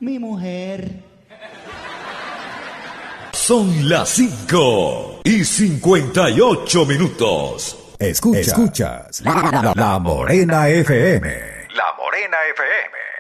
Mi mujer. Son las 5:58. Escuchas La Morena FM. La Morena FM.